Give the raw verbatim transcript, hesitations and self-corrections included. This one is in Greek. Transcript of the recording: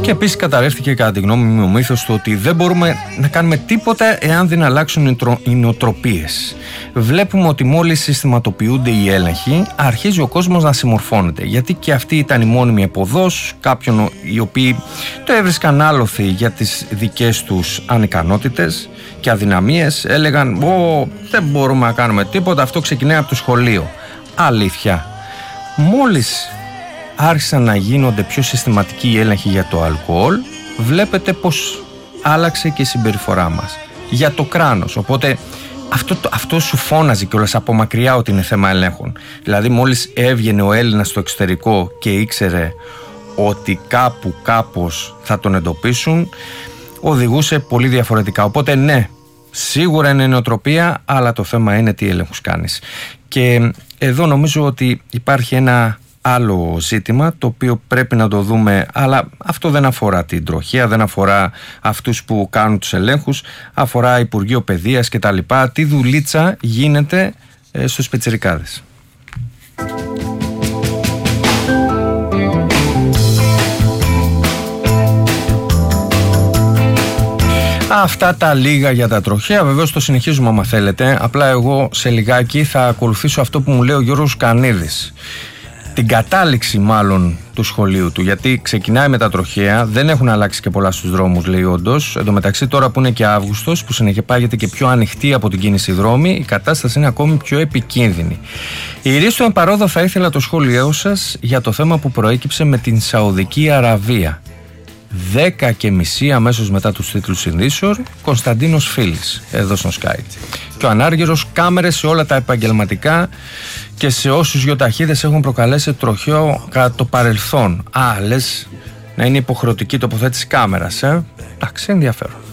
Και επίσης καταρρεύτηκε κατά τη γνώμη μου ο μύθος του ότι δεν μπορούμε να κάνουμε τίποτα εάν δεν αλλάξουν οι νοοτροπίες. Βλέπουμε ότι μόλις συστηματοποιούνται οι έλεγχοι, αρχίζει ο κόσμος να συμμορφώνεται. Γιατί και αυτή ήταν η μόνιμη εποδός κάποιων οι οποίοι το έβρισκαν άλοθη για τις δικές τους ανικανότητες και αδυναμίες. Έλεγαν «Ω, δεν μπορούμε να κάνουμε τίποτα, αυτό ξεκινάει από το σχολείο». Αλήθεια. Μόλις άρχισαν να γίνονται πιο συστηματικοί οι έλεγχοι για το αλκοόλ, βλέπετε πως άλλαξε και η συμπεριφορά μας για το κράνος. Οπότε αυτό, αυτό σου φώναζε κιόλας από μακριά ότι είναι θέμα ελέγχων. Δηλαδή μόλις έβγαινε ο Έλληνας στο εξωτερικό και ήξερε ότι κάπου κάπως θα τον εντοπίσουν, οδηγούσε πολύ διαφορετικά. Οπότε ναι, σίγουρα είναι νοοτροπία, αλλά το θέμα είναι τι έλεγχους κάνεις. Και εδώ νομίζω ότι υπάρχει ένα άλλο ζήτημα το οποίο πρέπει να το δούμε, αλλά αυτό δεν αφορά την τροχέα, δεν αφορά αυτούς που κάνουν τους ελέγχους, αφορά Υπουργείο Παιδείας και τα λοιπά. Τι δουλίτσα γίνεται ε, στους πιτσιρικάδες. Αυτά τα λίγα για τα τροχέα. Βεβαίως το συνεχίζουμε άμα θέλετε. Απλά εγώ σε λιγάκι θα ακολουθήσω αυτό που μου λέει ο Γιώργος Κανίδης, την κατάληξη μάλλον του σχολείου του, γιατί ξεκινάει με τα τροχέα, δεν έχουν αλλάξει και πολλά στους δρόμους, λέει όντως. Εν τω μεταξύ, τώρα που είναι και Αύγουστος, που συνεχεπάγεται και πιο ανοιχτή από την κίνηση δρόμη, η κατάσταση είναι ακόμη πιο επικίνδυνη. Η Ρίστο Εμπαρόδο, θα ήθελα το σχόλιο σας για το θέμα που προέκυψε με την Σαουδική Αραβία. Δέκα και μισή αμέσως μετά τους τίτλους ειδήσεων, Κωνσταντίνος Φίλης, εδώ στον Sky. Και ο Ανάργυρος, κάμερες σε όλα τα επαγγελματικά και σε όσους γεωταχίδες έχουν προκαλέσει τροχαίο κατά το παρελθόν. Α, λες να είναι υποχρεωτική τοποθέτηση κάμερας, ε? Εντάξει, ενδιαφέρον.